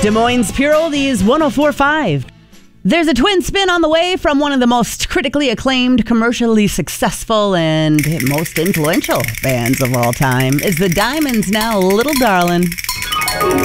Des Moines Pure Oldies 104.5. There's a twin spin on the way from one of the most critically acclaimed, commercially successful, and most influential bands of all time. Is the Diamonds now Little Darlin'?